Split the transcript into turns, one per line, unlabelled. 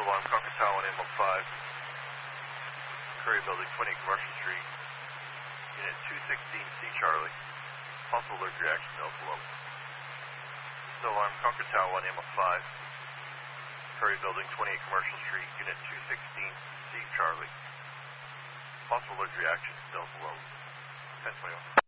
alarm, Concord Tower 115, Curry Building, 20 Commercial Street, Unit 216C Charlie. Possible alert reaction, Delta below. Still alarm, Concord Tower 115, Curry Building, 28 Commercial Street, Unit 216C Charlie. Possible alert reaction, Delta below. 1021.